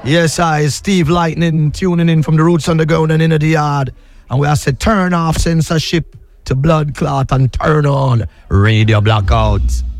Yes, I, Steve Lightning, tuning in from the Roots Underground and Inner the Yard. And we have said turn off censorship to blood clot and turn on Radio Blackout.